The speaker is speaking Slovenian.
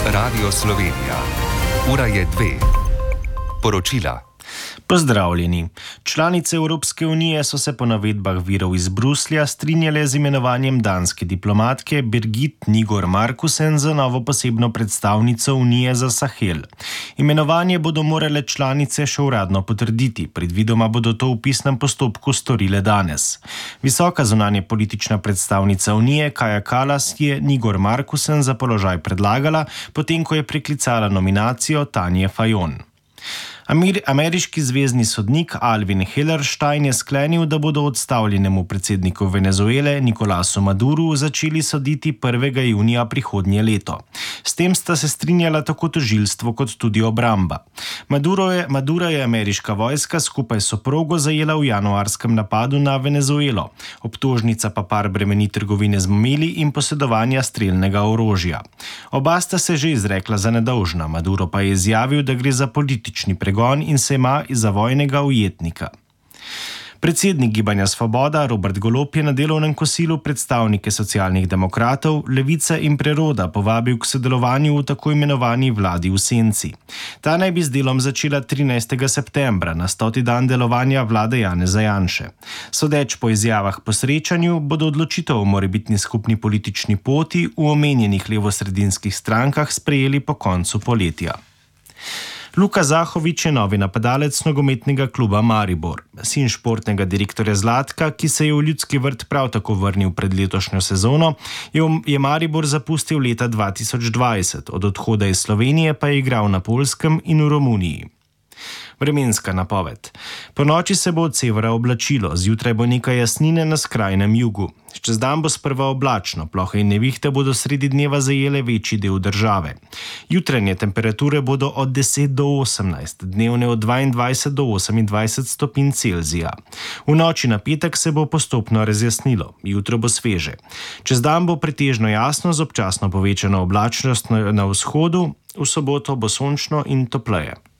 Radio Slovenija. Ura je 2. Poročila. Pozdravljeni. Članice Evropske unije so se po navedbah virov iz Bruslja strinjale z imenovanjem danske diplomatke Birgit Nygård Markusen za novo posebno predstavnico Unije za Sahel. Imenovanje bodo morale članice še uradno potrditi, predvidoma bodo to v pisnem postopku storile danes. Visoka zunanje politična predstavnica Unije Kaja Kallas je Nygård Markusen za položaj predlagala, potem ko je preklicala nominacijo Tanje Fajon. Ameriški zvezni sodnik Alvin Hellerstein je sklenil, da bodo odstavljenemu predsedniku Venezuele Nicolasu Maduru začeli soditi 1. junija prihodnje leto. S tem sta se strinjala tako tožilstvo kot tudi obramba. Madura je ameriška vojska skupaj s soprogo zajela v januarskem napadu na Venezuelo. Obtožnica pa par bremeni trgovine z mamili in posedovanja strelnega orožja. Oba sta se že izrekla za nedolžna, Maduro pa je izjavil, da gre za politični pregon in se ima za vojnega ujetnika. Predsednik Gibanja Svoboda Robert Golob je na delovnem kosilu predstavnike socialnih demokratov, Levice in Preroda povabil k sodelovanju v tako imenovani vladi v senci. Ta naj bi z delom začela 13. septembra, na 100. dan delovanja vlade Janeza Janše. Sodeč po izjavah po srečanju bodo odločitev o morebitni skupni politični poti v omenjenih levosredinskih strankah sprejeli po koncu poletja. Luka Zahović je novi napadalec nogometnega kluba Maribor. Sin športnega direktorja Zlatka, ki se je v Ljudski vrt prav tako vrnil pred letošnjo sezono, je Maribor zapustil leta 2020, od odhoda iz Slovenije pa je igral na Poljskem in v Romuniji. Vremenska napoved. Po noči se bo od severa oblačilo, zjutraj bo nekaj jasnine na skrajnem jugu. Čez dan bo sprva oblačno, plohe in nevihte bodo sredi dneva zajele večji del države. Jutranje temperature bodo od 10 do 18, dnevne od 22 do 28 stopinj Celzija. V noči na petek se bo postopno razjasnilo, jutro bo sveže. Čez dan bo pretežno jasno z občasno povečano oblačnost na vzhodu, v soboto bo sončno in topleje.